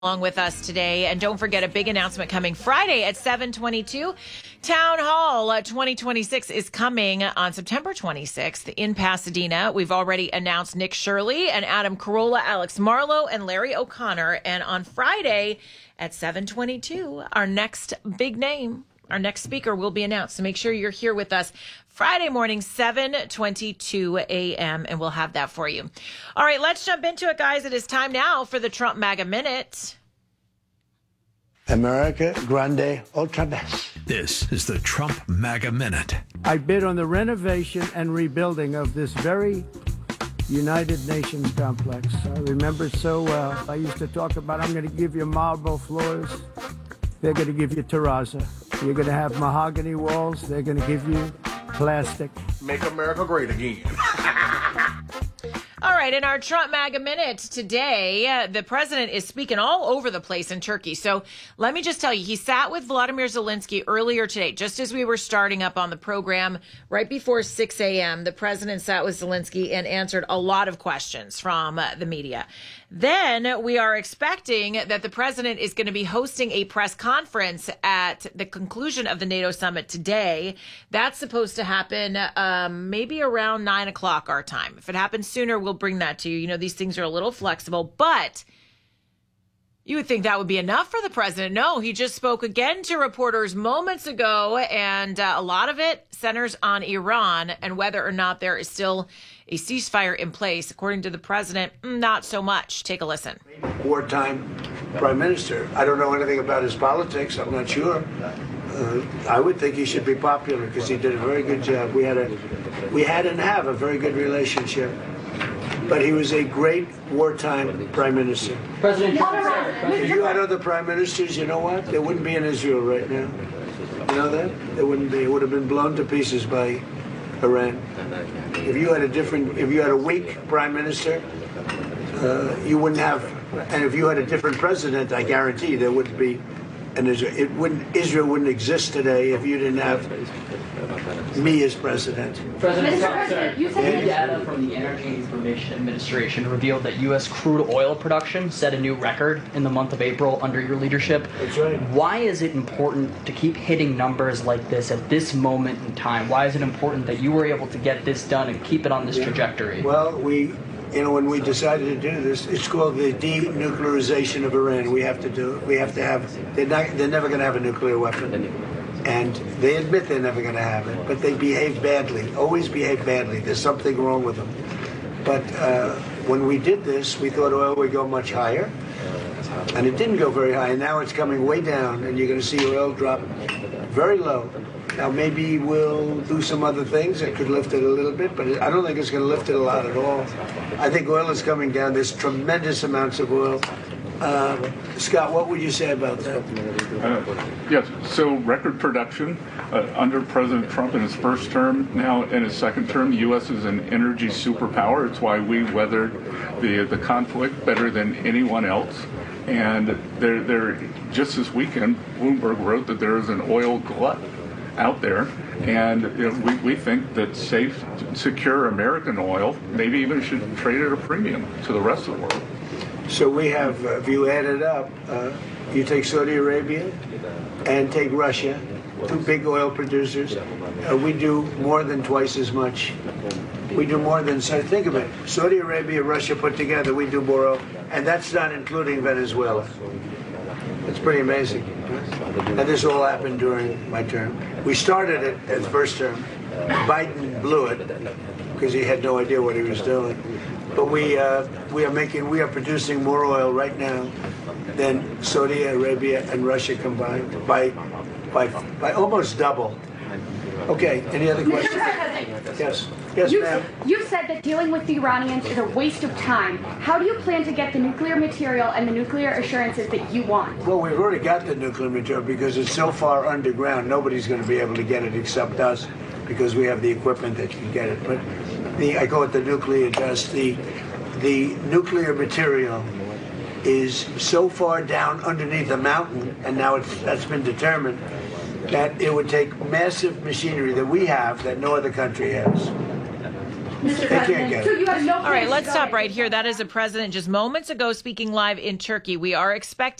along with us today. And don't forget, a big announcement coming Friday at 7:22. Town Hall 2026 is coming on September 26th in Pasadena. We've already announced Nick Shirley and Adam Carolla, Alex Marlowe, and Larry O'Connor. And on Friday at 7:22, our next big name, our next speaker will be announced. So make sure you're here with us Friday morning, 7:22 a.m., and we'll have that for you. All right, let's jump into it, guys. It is time now for the Trump MAGA Minute. America Grande Ultra Best. This is the Trump MAGA Minute. I bid on the renovation and rebuilding of this very United Nations complex. I remember it so well. I used to talk about, I'm going to give you marble floors. They're going to give you terrazzo. You're going to have mahogany walls. They're going to give you plastic. Make America great again. All right, in our Trump MAGA Minute today, the president is speaking all over the place in Turkey. So let me just tell you, he sat with Vladimir Zelensky earlier today, just as we were starting up on the program, right before 6 a.m. The president sat with Zelensky and answered a lot of questions from the media. Then we are expecting that the president is going to be hosting a press conference at the conclusion of the NATO summit today. That's supposed to happen maybe around 9 o'clock our time. If it happens sooner, we'll bring that to you. You know, these things are a little flexible, but you would think that would be enough for the president. No, he just spoke again to reporters moments ago, and a lot of it centers on Iran and whether or not there is still a ceasefire in place. According to the president, not so much. Take a listen. Wartime prime minister. I don't know anything about his politics. I'm not sure. I would think he should be popular because he did a very good job. We had and have a very good relationship. But he was a great wartime prime minister. President Trump. If you had other prime ministers, you know what? They wouldn't be in Israel right now. You know that? They wouldn't be. It would have been blown to pieces by Iran. If you had a weak prime minister, you wouldn't have. And if you had a different president, I guarantee there wouldn't be. And Israel wouldn't exist today if you didn't have me as president. President Trump, you said data from the Energy Information Administration revealed that U.S. crude oil production set a new record in the month of April under your leadership. That's right. Why is it important to keep hitting numbers like this at this moment in time? Why is it important that you were able to get this done and keep it on this trajectory? Well, when we decided to do this, it's called the denuclearization of Iran. We have to do it. We have to have. They're never going to have a nuclear weapon, and they admit they're never going to have it. But they behave badly. Always behave badly. There's something wrong with them. But when we did this, we thought oil would go much higher, and it didn't go very high. And now it's coming way down, and you're going to see oil drop very low. Now, maybe we'll do some other things that could lift it a little bit, but I don't think it's going to lift it a lot at all. I think oil is coming down. There's tremendous amounts of oil. Scott, what would you say about that? Yes, so record production under President Trump in his first term. Now in his second term, the U.S. is an energy superpower. It's why we weathered the conflict better than anyone else. And just this weekend, Bloomberg wrote that there is an oil glut out there, and we think that safe, secure American oil maybe even should trade at a premium to the rest of the world. So we have, if you add it up, you take Saudi Arabia and take Russia, two big oil producers, we do more than twice as much. We do more than, so think of it, Saudi Arabia, Russia put together, we do more oil, and that's not including Venezuela. It's pretty amazing. And this all happened during my term. We started it as first term. Biden blew it because he had no idea what he was doing. But we are producing more oil right now than Saudi Arabia and Russia combined by almost double. Okay, any other questions? Yes. Yes, ma'am. You said that dealing with the Iranians is a waste of time. How do you plan to get the nuclear material and the nuclear assurances that you want? Well, we've already got the nuclear material because it's so far underground, nobody's going to be able to get it except us because we have the equipment that can get it. But I call it the nuclear dust. The nuclear material is so far down underneath the mountain, and now that's been determined, that it would take massive machinery that we have that no other country has. Mr. They can't get So it. you have no. All right, let's stop right here. That is the president just moments ago speaking live in Turkey. We are expecting